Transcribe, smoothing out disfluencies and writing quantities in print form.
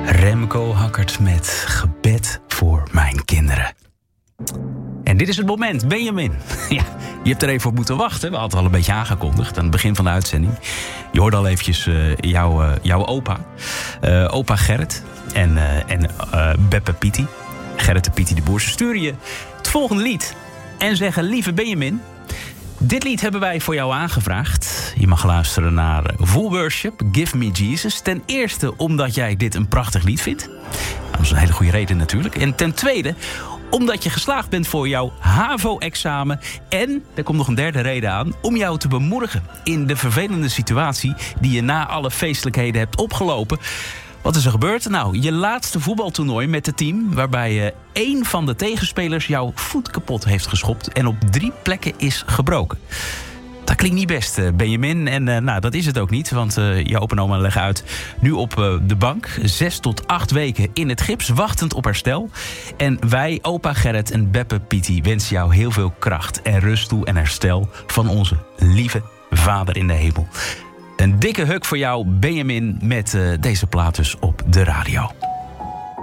Remco Hackert met Gebed voor mijn kinderen. En dit is het moment, Benjamin. Ja, je hebt er even op moeten wachten. We hadden al een beetje aangekondigd aan het begin van de uitzending. Je hoorde al eventjes jouw opa. Opa Gerrit en Beppe Pieti. Gerrit en Pieti de Boer. Ze sturen je het volgende lied. En zeggen, lieve Benjamin, dit lied hebben wij voor jou aangevraagd. Je mag luisteren naar Full Worship, Give Me Jesus. Ten eerste omdat jij dit een prachtig lied vindt. Dat is een hele goede reden natuurlijk. En ten tweede omdat je geslaagd bent voor jouw HAVO-examen. En, er komt nog een derde reden aan, om jou te bemoedigen in de vervelende situatie die je na alle feestelijkheden hebt opgelopen. Wat is er gebeurd? Nou, je laatste voetbaltoernooi met het team, waarbij één van de tegenspelers jouw voet kapot heeft geschopt en op 3 plekken is gebroken. Dat klinkt niet best, Benjamin. En dat is het ook niet, want je opa en oma leggen uit nu op de bank. 6 tot 8 weken in het gips, wachtend op herstel. En wij, opa Gerrit en Beppe Pieti, wensen jou heel veel kracht en rust toe en herstel van onze lieve Vader in de hemel. Een dikke hug voor jou, Benjamin, met deze plaat dus op de radio.